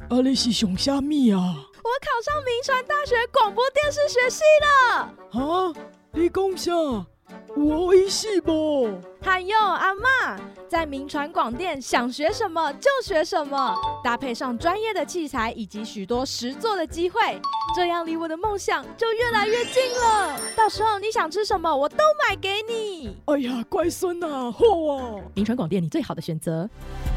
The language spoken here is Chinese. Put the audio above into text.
啊，你是上啥物啊？ 我考上铭传大学广播电视学系了。 啊，你讲啥？有好意思不？ 还有阿嬷，在铭传广电想学什么就学什么，搭配上专业的器材以及许多实作的机会，这样离我的梦想就越来越近了。到时候你想吃什么，我都买给你。 哎呀，乖孙啊，好啊！ 铭传广电，你最好的选择。